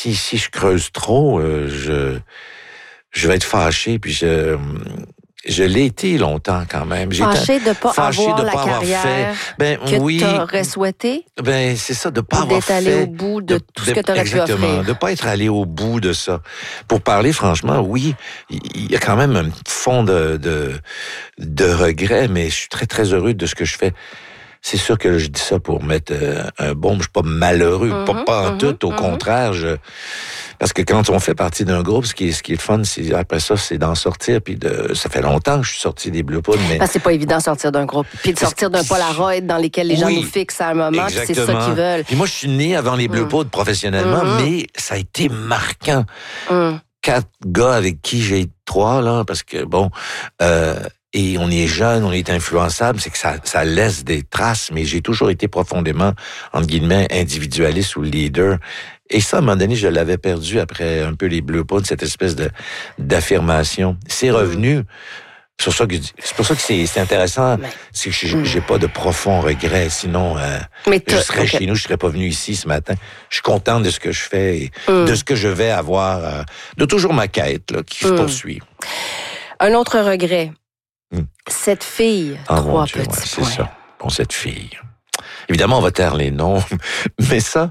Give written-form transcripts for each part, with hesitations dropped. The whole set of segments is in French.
si je creuse trop, je vais être fâché, puis je l'ai été longtemps quand même. Fâché de ne pas avoir la carrière que tu aurais souhaité? C'est ça, de ne pas avoir fait... D'être allé au bout de tout ce que tu aurais pu offrir. Exactement, de ne pas être allé au bout de ça. Pour parler franchement, oui, il y a quand même un fond de regret, mais je suis très, très heureux de ce que je fais. C'est sûr que je dis ça pour mettre un baume. Je suis pas malheureux, pas en tout. Au contraire, parce que quand on fait partie d'un groupe, ce qui est le fun, c'est après ça, c'est d'en sortir. Puis ça fait longtemps que je suis sorti des Bleu Poudre, mais c'est pas évident de sortir d'un groupe, puis de sortir d'un Polaroid dans lesquels les gens nous fixent à un moment, puis c'est ça qu'ils veulent. Puis moi, je suis né avant les Bleu Poudre professionnellement, mais ça a été marquant. 4 gars avec qui j'ai été 3 là, parce que et on est jeune, on est influençable, c'est que ça laisse des traces, mais j'ai toujours été profondément, entre guillemets, individualiste ou leader. Et ça, à un moment donné, je l'avais perdu après un peu les Bleu Poudre, cette espèce d'affirmation. C'est revenu. C'est pour ça que c'est intéressant. C'est que j'ai pas de profond regret. Sinon, je serais chez nous, je serais pas venu ici ce matin. Je suis content de ce que je fais et de ce que je vais avoir, de toujours ma quête là, qui se poursuit. Un autre regret. Cette fille, 3 petits points. C'est ça. Bon, cette fille. Évidemment, on va taire les noms, mais ça,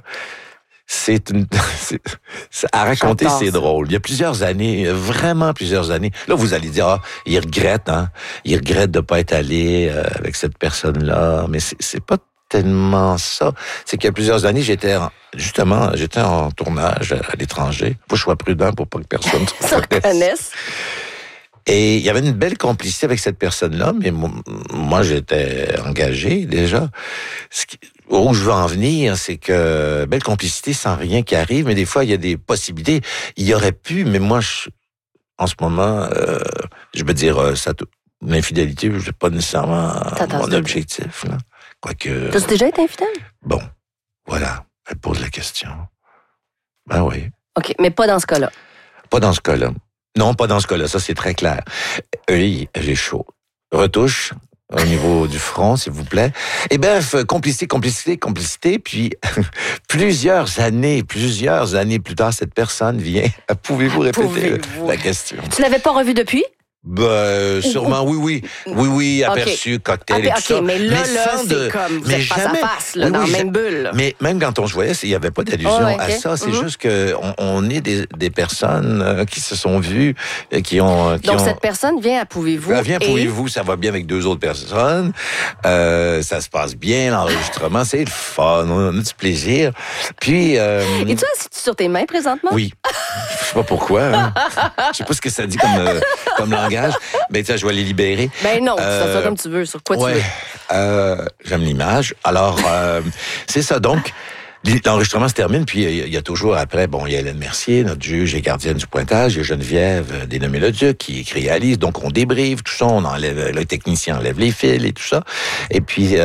à raconter, c'est drôle. Il y a plusieurs années, vraiment plusieurs années. Là, vous allez dire, il regrette, hein. Il regrette de pas être allé avec cette personne-là. Mais c'est pas tellement ça. C'est qu'il y a plusieurs années, j'étais en tournage à l'étranger. Faut que je sois prudent pour pas que personne se reconnaisse. Et il y avait une belle complicité avec cette personne-là, mais moi j'étais engagé déjà. Où je veux en venir, c'est que belle complicité sans rien qui arrive, mais des fois il y a des possibilités. Il y aurait pu, mais moi en ce moment, je veux dire, l'infidélité, c'est pas nécessairement mon objectif. Là. Quoique. T'as déjà été infidèle? Bon, voilà. Elle pose la question. Ben oui. OK, mais pas dans ce cas-là. Pas dans ce cas-là. Non, pas dans ce cas-là, ça c'est très clair. Oui, j'ai chaud. Retouche au niveau du front, s'il vous plaît. Et bref, complicité, puis plusieurs années plus tard, cette personne vient. Pouvez-vous répéter la question? Tu l'avais pas revu depuis? Sûrement, oui, aperçu, cocktail et tout ça. Mais là, c'est comme, vous êtes face à face, là, dans la même bulle. Mais même quand on se voyait, il n'y avait pas d'allusion à ça. C'est juste que on est des personnes qui se sont vues, Donc, cette personne vient à Pouvez-vous. Elle vient à Pouvez-vous, ça va bien avec 2 autres personnes. Ça se passe bien, l'enregistrement, c'est le fun, on a du plaisir. Puis... Es-tu assis sur tes mains présentement? Oui. Je sais pas pourquoi. Hein. Je sais pas ce que ça dit comme langage. Mais tu sais, je vais les libérer. Ben non, tu fais ça comme tu veux, sur quoi tu veux. J'aime l'image. Alors, c'est ça. Donc, l'enregistrement se termine, puis il y a toujours après, il y a Hélène Mercier, notre juge et gardienne du pointage, il y a Geneviève Dénommé-le-Duc qui écrit Alice, donc on débriefe tout ça, on enlève, le technicien enlève les fils et tout ça. Et puis,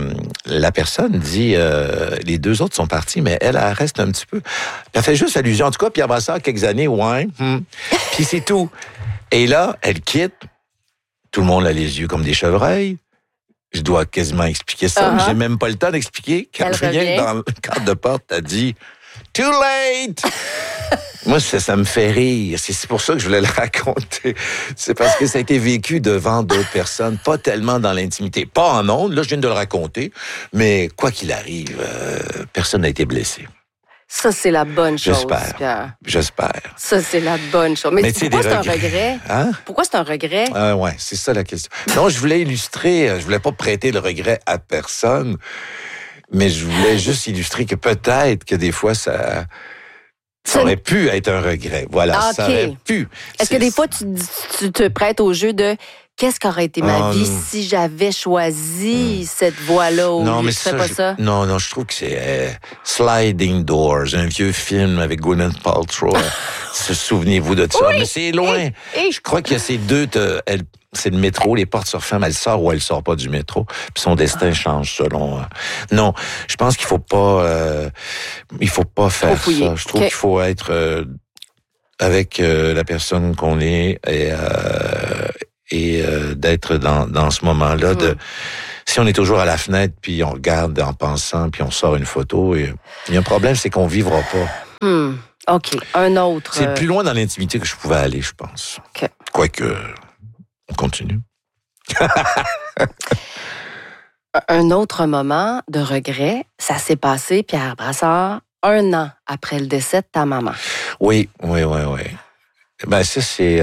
la personne dit, les 2 autres sont partis, mais elle reste un petit peu. Elle fait juste allusion, en tout cas, puis après ça, quelques années, puis c'est tout. Et là, elle quitte. Tout le monde a les yeux comme des chevreuils. Je dois quasiment expliquer ça. J'ai même pas le temps d'expliquer. Quand rien dans le cadre de porte, t'as dit « Too late! » Moi, ça me fait rire. C'est pour ça que je voulais le raconter. C'est parce que ça a été vécu devant d'autres personnes, pas tellement dans l'intimité. Pas en ondes, là, je viens de le raconter. Mais quoi qu'il arrive, personne n'a été blessé. Ça, c'est la bonne chose, Pierre. J'espère. Ça, c'est la bonne chose. Mais pourquoi c'est un regret? Hein? Pourquoi c'est un regret? Ouais, c'est ça la question. Non, je voulais illustrer, je voulais pas prêter le regret à personne, mais je voulais juste illustrer que peut-être que des fois, ça aurait pu être un regret. Voilà, ça aurait pu. Est-ce que des fois, tu te prêtes au jeu de... Qu'est-ce qu'aurait été ma vie si j'avais choisi cette voie-là ou non, mais je ferais pas ça? Non, je trouve que c'est Sliding Doors, un vieux film avec Gwyneth Paltrow. Souvenez-vous de ça. Oui, mais c'est loin. Je crois qu'il y a ces 2... c'est le métro, les portes se referment, elle sort ou elle sort pas du métro, puis son destin change selon... Non, je pense qu'il faut pas faire ça. Je trouve qu'il faut être avec la personne qu'on est et d'être dans ce moment-là. Si on est toujours à la fenêtre, puis on regarde en pensant, puis on sort une photo, et il y a un problème, c'est qu'on vivra pas. OK. Un autre. C'est le plus loin dans l'intimité que je pouvais aller, je pense. OK. Quoique, on continue. Un autre moment de regret, ça s'est passé, Pierre Brassard, 1 an après le décès de ta maman. Oui. Ben ça, c'est...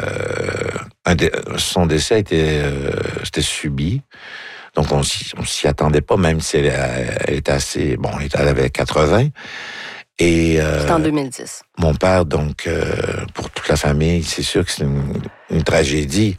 son décès c'était subi. Donc, on s'y attendait pas, même si elle était assez... Bon, elle avait 80. Et C'était en 2010. mon père, donc, pour toute la famille, c'est sûr que c'est une tragédie.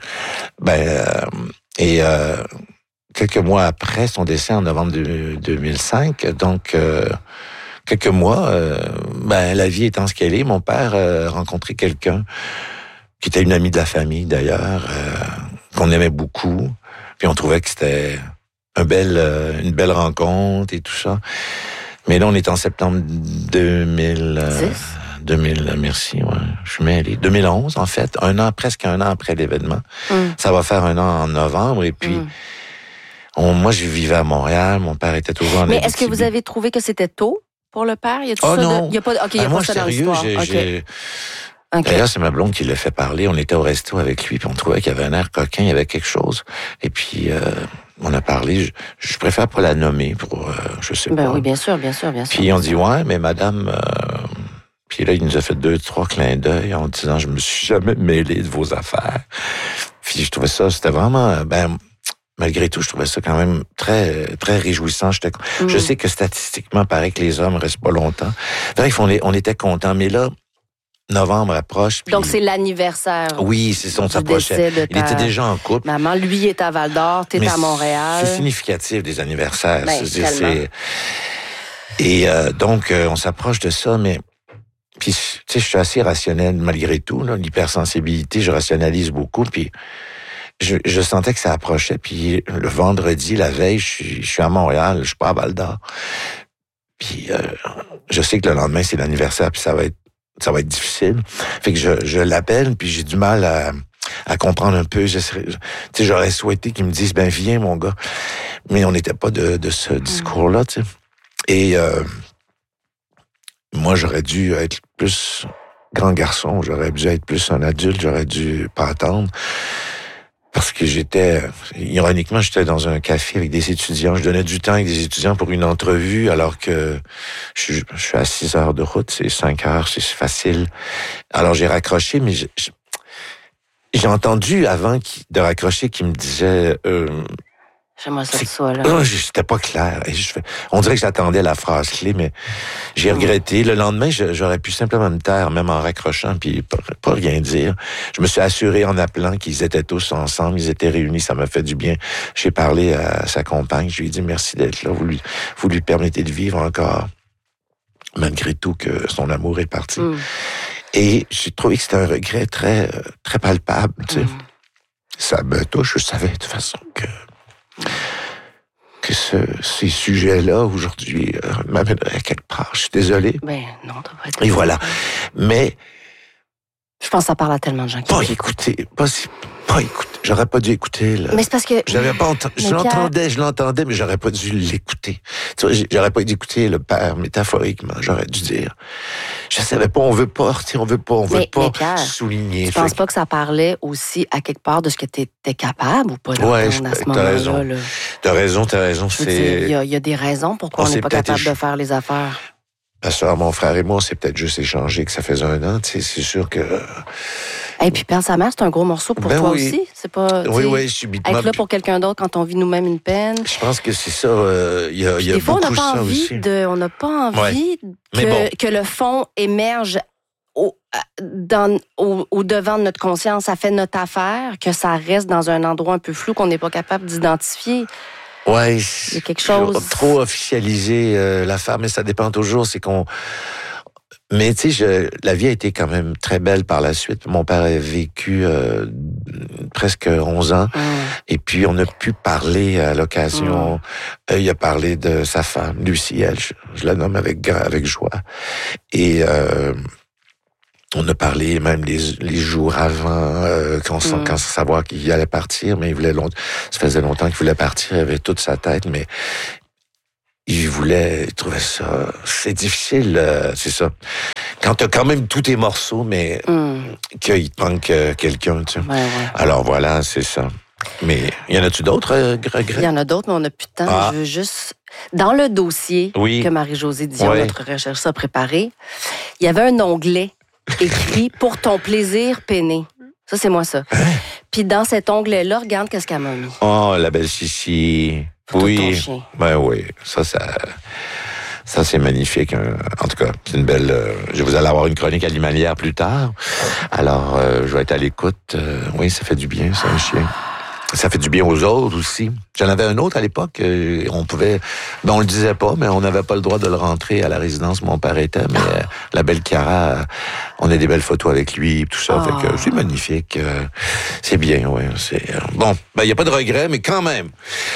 Quelques mois après son décès, en novembre 2005, donc... quelques mois, la vie étant ce qu'elle est, mon père a rencontré quelqu'un qui était une amie de la famille d'ailleurs, qu'on aimait beaucoup, puis on trouvait que c'était une belle rencontre et tout ça. Mais là, on est en septembre 2000, merci, ouais, je suis mêlé. 2011, en fait, presque un an après l'événement. Ça va faire 1 an en novembre, et puis... moi, je vivais à Montréal, mon père était toujours en Abitibi. Mais est-ce que vous avez trouvé que c'était tôt pour le père? Y a tout ça non. Y a pas, OK, y a moi, pas ça sérieux, dans l'histoire. Okay. D'ailleurs, c'est ma blonde qui l'a fait parler. On était au resto avec lui, puis on trouvait qu'il y avait un air coquin, il y avait quelque chose. Et puis, on a parlé. Je préfère pas la nommer pour, je sais pas. Oui, bien sûr. Puis on dit, ouais, mais madame... Puis là, il nous a fait 2-3 clins d'œil en disant, je me suis jamais mêlé de vos affaires. Puis je trouvais ça, c'était vraiment... malgré tout, je trouvais ça quand même très, très réjouissant. Je sais que statistiquement, pareil que les hommes restent pas longtemps. Bref, on était contents. Mais là, novembre approche. Puis... Donc, c'est l'anniversaire. Oui, c'est ça, on s'approchait. Il était déjà en couple. Maman, lui, est à Val-d'Or, t'es à Montréal. C'est significatif des anniversaires. Donc, on s'approche de ça, mais... Puis, tu sais, je suis assez rationnel malgré tout. Là, l'hypersensibilité, je rationalise beaucoup, puis... Je sentais que ça approchait, puis le vendredi, la veille, je suis à Montréal, je suis pas à Val-d'Or. Puis je sais que le lendemain, c'est l'anniversaire, puis ça va être difficile. Fait que je l'appelle, puis j'ai du mal à comprendre un peu. J'aurais souhaité qu'ils me disent, viens, mon gars. Mais on n'était pas de ce discours-là, tu sais. Et moi, j'aurais dû être plus grand garçon, j'aurais dû être plus un adulte, j'aurais dû pas attendre. Parce que ironiquement, j'étais dans un café avec des étudiants. Je donnais du temps avec des étudiants pour une entrevue, alors que je suis à 6 heures de route, c'est 5 heures, c'est facile. Alors j'ai raccroché, mais j'ai entendu avant de raccrocher qu'il me disait... J'aimerais ça que soit là. Non, c'était pas clair. On dirait que j'attendais la phrase clé, mais j'ai regretté. Le lendemain, j'aurais pu simplement me taire, même en raccrochant, puis pas rien dire. Je me suis assuré en appelant qu'ils étaient tous ensemble, ils étaient réunis, ça m'a fait du bien. J'ai parlé à sa compagne, je lui ai dit merci d'être là, vous lui permettez de vivre encore, malgré tout que son amour est parti. Et j'ai trouvé que c'était un regret très, très palpable, tu sais. Ça me touche, je savais de toute façon que ces sujets-là, aujourd'hui, m'amèneraient quelque part. Je suis désolé. Non, t'as pas été... Et voilà. Mais... Je pense que ça parle à tellement de gens qui... Pas écouter. J'aurais pas dû écouter, là. Mais c'est parce que... Je l'entendais, mais j'aurais pas dû l'écouter. Tu vois, j'aurais pas dû écouter le père, métaphoriquement. J'aurais dû dire... Je savais pas, on veut pas Pierre, souligner. Tu penses pas que ça parlait aussi, à quelque part, de ce que t'étais capable ou pas d'entendre à ce moment-là? Là. T'as raison. Il y a des raisons pourquoi on n'est pas capable de faire les affaires. Parce que mon frère et moi, c'est peut-être juste échangé que ça faisait 1 an. Tu sais, c'est sûr que... Et puis, perdre sa mère, c'est un gros morceau pour toi aussi. C'est pas... Oui, subitement. Être là pour quelqu'un d'autre quand on vit nous-mêmes une peine. Je pense que c'est ça. Il y a des fois, beaucoup ça aussi. On n'a pas envie que le fond émerge au devant de notre conscience. Ça fait notre affaire, que ça reste dans un endroit un peu flou qu'on n'est pas capable d'identifier. Ouais, il y a quelque chose... Trop officialiser l'affaire, mais ça dépend toujours. C'est qu'on... Mais tu sais, la vie a été quand même très belle par la suite. Mon père a vécu presque 11 ans. Et puis, on a pu parler à l'occasion. Il a parlé de sa femme, Lucie, elle, je la nomme avec joie. Et... on a parlé même les jours avant, quand savoir qu'il allait partir, mais ça faisait longtemps qu'il voulait partir, il avait toute sa tête, mais il trouvait ça, c'est difficile, c'est ça. Quand t'as quand même tous tes morceaux, mais qu'il te manque quelqu'un, tu sais. Ouais. Alors voilà, c'est ça. Mais y en a-tu d'autres regrets? Il y en a d'autres, mais on n'a plus de temps. Je veux juste... Dans le dossier que Marie-Josée Dion, notre recherchiste, a préparé, il y avait un onglet écrit « Pour ton plaisir peiné ». Ça, c'est moi, ça. Puis dans cet onglet-là, regarde qu'est-ce qu'elle m'a mis. Oh, la belle Sissi. Oui. Ton chien. Ben oui, ça c'est magnifique. Hein. En tout cas, c'est une belle... vous allez avoir une chronique animalière plus tard. Alors, je vais être à l'écoute. Oui, ça fait du bien, ça, un chien. Ça fait du bien aux autres aussi. J'en avais un autre à l'époque. On pouvait... Ben, on le disait pas, mais on n'avait pas le droit de le rentrer à la résidence où mon père était. Mais la belle Cara, on a des belles photos avec lui, tout ça. Fait que c'est magnifique. C'est bien, oui. Bon, ben, il n'y a pas de regret, mais quand même...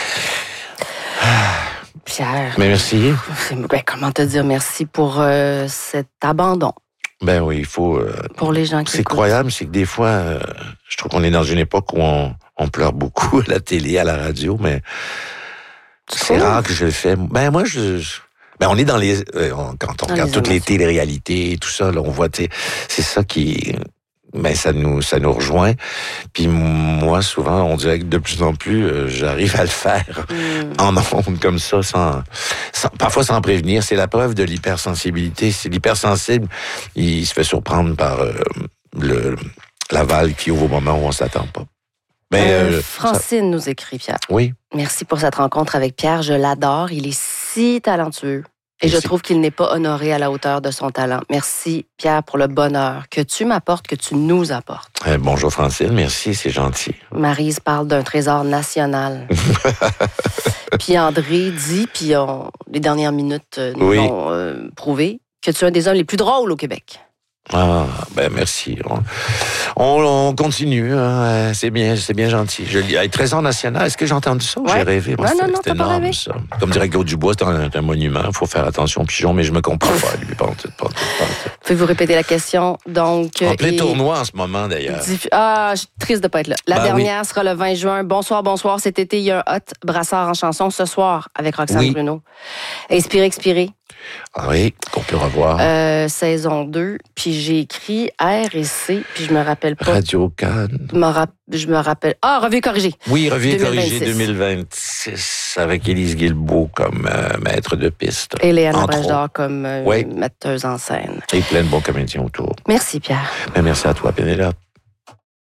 Pierre. Mais merci. Comment te dire merci pour cet abandon? Ben oui, il faut... pour les gens qui c'est croyable, c'est que des fois, je trouve qu'on est dans une époque où on pleure beaucoup à la télé, à la radio, mais c'est rare que je le fais. Ben moi, on est dans les... quand on regarde toutes les téléréalités et tout ça, là, on voit... C'est ça qui... Ben ça nous rejoint. Puis moi, souvent, on dirait que de plus en plus, j'arrive à le faire en ondes comme ça, parfois sans prévenir. C'est la preuve de l'hypersensibilité. C'est l'hypersensible, il se fait surprendre par la valve qui ouvre au moment où on s'attend pas. Francine nous écrit, Pierre. Oui. Merci pour cette rencontre avec Pierre. Je l'adore. Il est si talentueux. Et je trouve qu'il n'est pas honoré à la hauteur de son talent. Merci, Pierre, pour le bonheur que tu m'apportes, que tu nous apportes. Bonjour, Francine. Merci, c'est gentil. Maryse parle d'un trésor national. Puis André dit, puis les dernières minutes nous l'ont prouvé, que tu es un des hommes les plus drôles au Québec. Ah, ben merci. On continue, hein. C'est bien gentil. Je lis. Trésor national, est-ce que j'ai entendu ça? J'ai rêvé. Moi, non, c'était énorme, rêvé. Ça. Comme dirait Claude Dubois, c'est un monument. Il faut faire attention aux pigeons, mais je me comprends pas. Lui, pas tout. Pouvez-vous répéter la question? Donc, en plein tournoi en ce moment, d'ailleurs. Je suis triste de pas être là. La dernière sera le 20 juin. Bonsoir. Cet été, il y a un hot brassard en chanson ce soir avec Roxane Bruno. Inspiré, expiré. Ah oui, qu'on peut revoir. Saison 2, puis j'ai écrit R et C, puis je me rappelle pas. Radio Cannes. Je me rappelle. Revue corrigée. Oui, Revue corrigée 2026, avec Élise Guilbeault comme maître de piste. Et Léana Brèche-d'Or comme metteuse en scène. Et plein de bons comédiens autour. Merci, Pierre. Merci à toi, Pénélope.